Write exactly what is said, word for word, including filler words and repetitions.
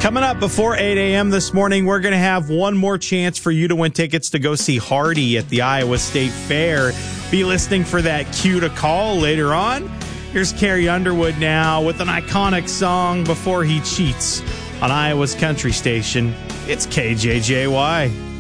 Coming up before eight a.m. this morning, we're going to have one more chance for you to win tickets to go see Hardy at the Iowa State Fair. Be listening for that cue to call later on. Here's Carrie Underwood now with an iconic song, Before He Cheats, on Iowa's country station. It's K J J Y.